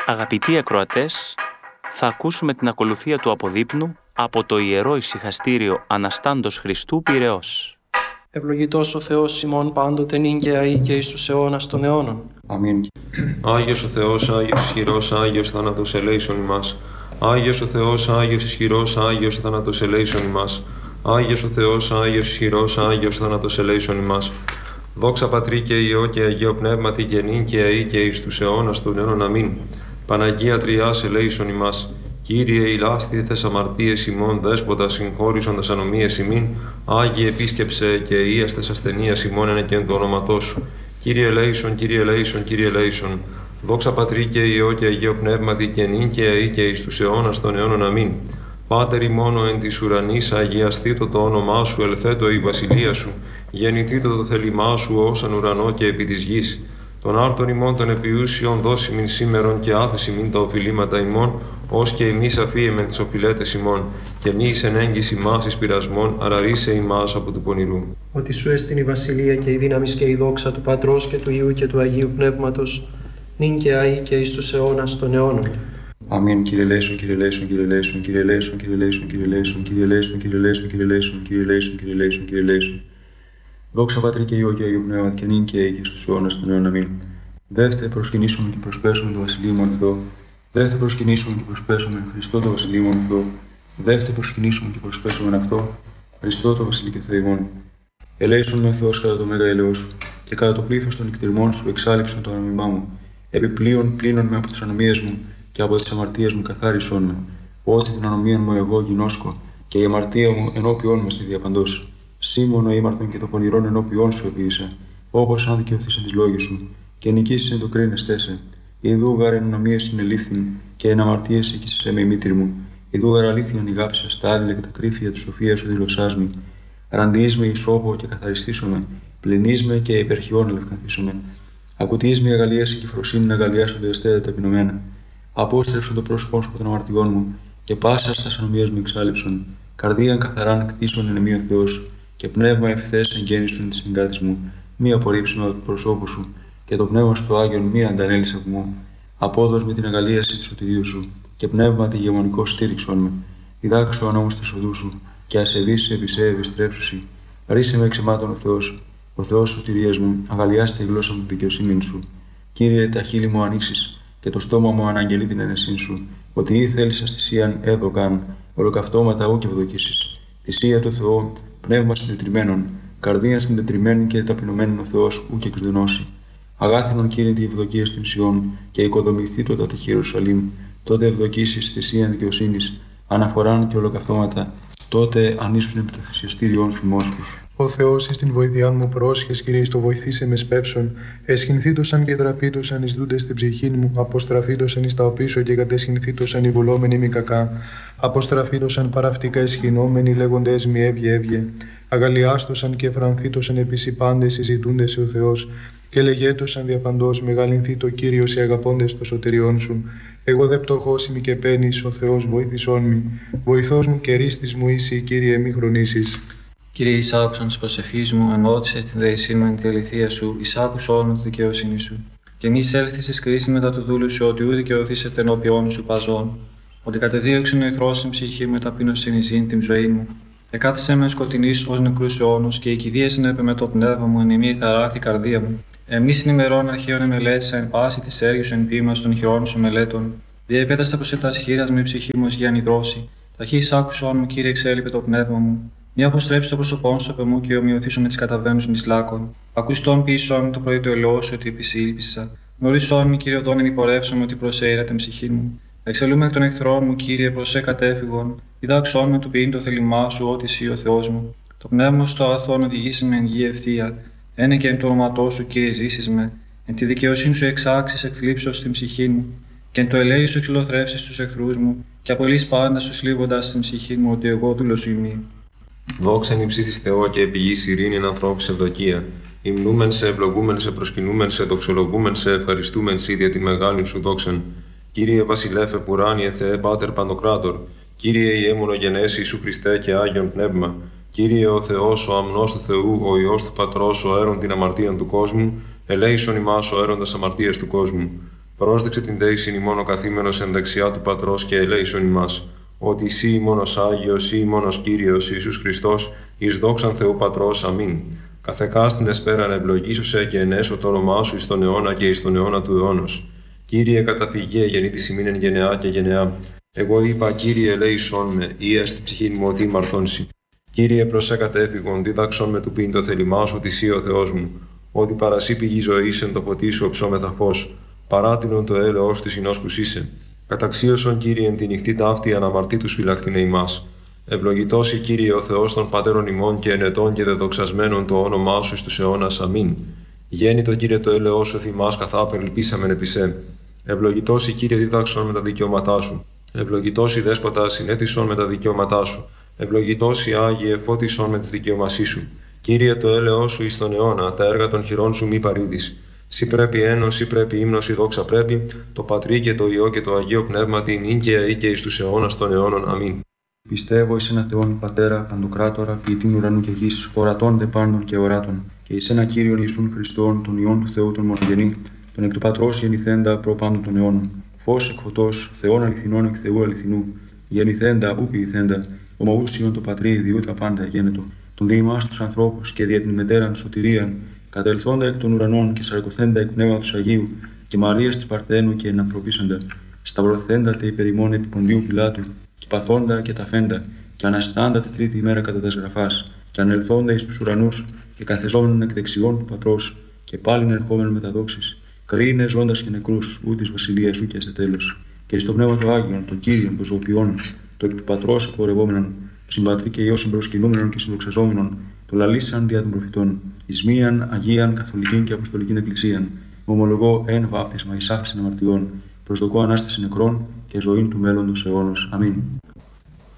Αγαπητοί ακροατές, θα ακούσουμε την ακολουθία του αποδείπνου από το Ιερό Ησυχαστήριο Αναστάντος Χριστού Πειραιώς. Ευλογητός ο Θεός ημών πάντοτε νυν και αεί και εις τους αιώνας των αιώνων. Αμήν. Άγιος ο Θεός, Άγιος ισχυρός, Άγιος θάνατος ελέησον ημάς. Άγιος ο Θεός, Άγιος ισχυρός, Άγιος θάνατος ελέησον ημάς. Άγιος ο Θεός, Άγιος ισχυρός, Άγιος θάνατος ελέησον ημάς. Δόξα Πατρί και Υιό και Αγίο Πνεύματι και νυν και αεί και εις τους αιώνας των αιώνων. Αμήν. Παναγία Τριάς ελέησον ημάς. Κύριε ηλάστηθες αμαρτίες ημών, Δέσποτα συγχώρησον τας ανομίες ημίν, Άγιε επίσκεψε και ίαστες ασθενείας ημών ενεκέν το όνοματό σου. Κύριε ελέησον, Κύριε ελέησον, Κύριε ελέησον. Δόξα Πατρί και Υιό και Αγίο Πνεύματι και νυν και αεί και εις τους αιώνας των αιώνων. Αμήν. Πάτερ ημών εν της ουρανής, αγιαστήτω το όνομά σου, ελθέτω η βασιλεία σου, γεννηθήτω το θέλημά σου ως εν ουρανό και επί της γης. Των άρτων ημών των επιούσιων δώσιμην σήμερον και άφεσιμην τα οφειλήματα ημών, ως και εμείς αφίεμεν τις οφειλέτες ημών, και μη εις εν έγκυση ημάς εις πειρασμών, αραρίσε ημάς από του πονηρού. Ότι σου έστειν η βασιλεία και η δύναμη και η δόξα του Πατρός και του Υιού και του Αγίου Πνεύματος, νυν και αεί και εις τους αιώνας των αιώνων. Αμήν. Κύριε ελέησον, Κύριε ελέησον, Κύριε ελέησον, Κύριε ελέησον, Κύριε ελέησον, Κύριε ελέησον, Κύριε ελέησον, Κύριε ελέησον, Κύριε ελέησον, Κύριε ελέησον, Κύριε ελέησον, Κύριε ελέησον. Δόξα Πατρί και Υιό και Αγίου Πνεύματι και νυν και αεί και στους αιώνας των αιώνων. Αμήν. Δεύτε προσκυνήσουμε και προσπέσουμε το Βασιλείο ημών Θεό. Δεύτε προσκυνήσουμε και προσπέσουμε Χριστό το Βασιλείο ημών Θεό. Δεύτε προσκυνήσουμε και προσπέσουμε αυτό Χριστό το Βασιλείο και Θεό ημών. Ελέησον με Θεός κατά το μέγα ελαιό σου, και κατά το πλήθος των νηκτηρμών σου εξάλειψον το ανομιμά μου. Επιπλέον πλύνον με από τις ανομίες μου και από τις αμαρτίες μου καθάρισον με. Ότι την ανομία μου εγώ γινώσκω, και η αμαρτία μου ενώπιόν μου στη διαπαντός. Σήμωνο ήμαρτον και το πονηρόν ενώπιόν σου επίησα, όπως αν δικαιωθείς εν τις λόγες σου, και νικήσεις εν το κρίνεστέ σε. Ιδού γάρ εν ανομίες συνελήφθην, και εν αμαρτίες εκείσαι με η μήτρη μου. Ιδού γάρ αλήθεια νιγάψα, στα άδειλα και τα κρύφια τη σοφία σου δηλωσάς με. Ραντιείς με ισόπο και καθαριστήσομαι, πλυνείς με και υπερχιών ελευκανθήσομαι. Ακουτείς με αγαλίαση και φροσύνη να αγαλιάσονται εστέτα ταπεινωμένα. Απόστρεψον το πρόσωπό σου από των αμαρτιών μου, και πάσα στα ανομίες μου εξάλληψον. Καρδίαν καθαράν κτίσον εν εμεί ο Θεός, και πνεύμα ευθές εγγέννησον τη συγκάτη μου. Μη απορρίψουμε από το προσώπου σου, και το πνεύμα σου το Άγιον μη αντανέλησε από μου. Απόδος με την αγαλίαση του σωτηρίου σου, και πνεύμα τη γεμονικό στήριξον με. Διδάξω ανώμους τη οδού σου, και ασεβείς επί σε ευιστρέψουσι. Ρίσε με εξαιμάτων ο Θεός σωτηρίας μου, αγαλιάστε η γλώσσα μου τη δικαιοσύνη σου. Κύριε, τα χείλη μου ανοίξεις, και το στόμα μου αναγγελεί την αίρεσή σου, ότι ή θέλεις θυσίαν έδωκαν, ολοκαυτώματα ού και ευδοκίσεις. Θυσία του Θεού, πνεύμα συντετριμένων, καρδία συντετριμένη και ταπεινωμένων ο Θεός ού και εξδενώσει. Αγάθινον Κύριε τη ευδοκία των Σιών, και οικοδομηθεί το τα τυχή Ιερουσαλήμ, τότε ευδοκίσεις θυσίαν δικαιοσύνης, αναφοράν και ολοκαυτώματα, τότε ανήσουν επί το θυσιαστήριόν σου μόσχους. Ο Θεός εις την βοηθειάν μου πρόσχες, Κύριε, στο βοηθήσε με σπεύσον. Εσχυνθήτωσαν και τραπήτωσαν εις δούντες στην ψυχή μου, αποστραφήτωσαν εις τα οπίσω και κατεσχυνθήτωσαν οι βουλόμενοι μη κακά. Αποστραφήτωσαν παραυτικά εσχυνόμενοι, λέγοντες μη έβγε. Αγαλιάστωσαν και εφρανθήτωσαν επίσης οι πάντες συζητούντες ο Θεός. Και λεγέτωσαν διαπαντός, μεγαλυνθεί το Κύριος οι αγαπώντες το σωτηριών σου. Εγώ δε πτωχός ημι και παίρνεις, ο Θεός βοήθησόν μη. Βοηθός μου και ρίστης μου είσαι, Κύριε, μη χρονίσεις. Κύριε, εισάκουσαν τη προσευχή μου, ενώτησε την δεησή μου εν τη αληθεία σου, εισάκουσον τη δικαιοσύνη σου. Και μη έλθει ει κρίση μετά του δούλου σου, ότι ούτε δικαιωθήσετε ενώπιον σου παζών. Ότι κατεδίωξε ο εχθρός στην ψυχή με ταπείνωσιν εις την ζωή μου. Εκάθισε με σκοτεινή ω νεκρού αιώνου, και η κηδεία συνέπε με το πνεύμα μου, εν μία καράχτη καρδία μου. Εμεί ημερών αρχαίων εμελέτησα εν πάση τη έργη σου εν ποίημα των χειρών σου μελέτων. Διεπέταστα προ τα σχήρα με ψυχή μου ω για νηδρώσει. Ταχύ άκουσον μου, Κύριε, εξέλιπε το πνεύμα μου. Μη αποστρέψει το πρόσωπό σου από μου και ομοιωθήσω με τι καταβαίνουν ει λάκων. Ακουστόν πίσω μου το πρωί το ελαιό σου ότι επισήλπισα. Γνωρίσόν μου, Κύριε, οδόν υπορεύσομαι ότι προσέειρα την ψυχή μου. Εξελούμε εκ των εχθρών μου, Κύριε, προσέ κατέφυγον. Διδάξόν με του ποιήν το θέλημά σου, ότι εσύ ο Θεός μου. Το πνεύμα στο αγαθόν οδηγήσει με εν γη ευθεία. Ένε και εν το όνοματό σου, Κύριε, ζήσει με. Εν τη δικαιοσύνη σου εξάξει εκθλίψω στην ψυχή μου. Και εν το ελέη σου εξυλοθρεύσει του εχθρού μου. Και απολύσει πάντα σου σλίβοντα στην ψυχή μου, ότι εγώ δούλο σου ημί. Δόξα νυψή τη Θεό και επιγή ειρήνη εν ανθρώπου ευδοκία. Υμνούμεν σε, ευλογούμεν σε, προσκυνούμεν σε, δοξολογούμεν σε, ευχαριστούμεν σε για τη μεγάλη σου δόξαν. Κύριε Βασιλέφε Πουράνιε Θεέ Πάτερ Παντοκράτορ. Κύριε Ιέμονο Γενέση Ιησού Χριστέ και Άγιον Πνεύμα. Κύριε ο Θεός, ο αμνός του Θεού, ο Υιός του Πατρός, ο έρων την αμαρτία του κόσμου, ελέησον ημάς ο έροντας αμαρτίας του κόσμου. Πρόσδεξε την δέησιν ημών ο καθήμενος εν δεξιά του Πατρός και ελέησον ημάς, ότι εσύ ημώνος Άγιος, εσύ ημώνος Κύριος Ιησούς Χριστός, εις δόξαν Θεού Πατρός. Αμήν. Καθεκάστην εσπέραν ευλογήσωσε και ενέσω το όνομά σου εις τον αιώνα και εις τον αιώνα του αιώνος. Κύριε καταφυγέ γεννήτης ημίν εν γενεά και γενεά. Εγώ είπα, Κύριε ελέησον με, ή στη ψυχή μου ότι μαρθώνσει. Κύριε προσέ κατέφυγον, δίδαξον με του πίν το θέλημά σου, ότι εσύ ο Θεός μου, ότι παρασύ πηγή ζωής εν το ποτί σου οψόμεθα φως. Παράτηνον το έλεος της συνόσκους είσαι. Καταξίωσον, Κύριε, εν τη νυχτή ταύτη αναμαρτήτους φυλαχτήνε ημάς. Ευλογητώσει, Κύριε, ο Θεός των πατέρων ημών και ενετών και δεδοξασμένων το όνομά σου εις τους αιώνας. Αμήν. Γέννητο, Κύριε, το έλεος σου θυμάς καθάπερ ελπίσαμεν επί σε. Ευλογητώσει, Κύριε, δίδαξον με τα δικαιώματά σου. Ευλογητώσει, Δέσποτα, συνέθισον με τα δικαιώματά σου. Ευλογητώσει, Άγιε, φώτισον με τη δικαιωμασή σου. Κύριε, το έλεος σου εις τον αιώνα, τα έργα των χειρών σου μη παρήδεις. Σύ πρέπει ένος, σύ πρέπει ύμνος, η δόξα πρέπει, το Πατρί και το Υιό και το Αγίο Πνεύμα την νυν και αεί και εις τους αιώνας των αιώνων. Αμήν. Πιστεύω εις ένα Θεόν Πατέρα, Παντοκράτορα, ποιητήν ουρανού και γης, ορατών δε πάντων και οράτων, και εις ένα Κύριον Ιησούν Χριστόν, τον Υιόν του Θεού τον μονογενή, τον εκ του Πατρός γεννηθέντα προ πάντων των αιώνων. Φως εκ φωτός, Θεόν αληθινών εκ Θεού αληθινού, γεννηθέντα ου ποιηθέντα, ομοούσιον το Πατρί διού τα πάντα γένετο, τον δι' ημάς τους ανθρώπους και δια την μετέραν σωτηρίαν, κατελθόντα εκ των ουρανών και σαρκωθέντα εκ πνεύματος Αγίου, και Μαρίας της Παρθένου και ενανθρωπίσαντα, σταυρωθέντα τε υπερημών επί Ποντίου Πιλάτου, και παθόντα και ταφέντα, και αναστάντα τη τρίτη ημέρα κατά τας γραφάς, και ανελθόντα εις τους ουρανούς, και καθεζόμενον εκ δεξιών του Πατρός, και πάλιν ερχόμενον με τα δόξης, κρίνε ζώντας και νεκρούς, ού της βασιλείας σου και σε τέλος, και εις το πνεύμα του Άγιον, τον Κύριον, των ζωοποιών, το εκ του Πατρός απορρευόμενον, Συμπατρί και Υιό συμπροσκυνούμενον και συνδοξαζόμενον, το λαλήσαν δια των προφητών, εις μίαν Αγίαν Καθολικήν και Αποστολικήν Εκκλησίαν, ομολογώ εν βάπτισμα εις άφεσιν αμαρτιών, προσδοκώ Ανάσταση νεκρών και ζωήν του μέλλοντος αιώνος. Αμήν.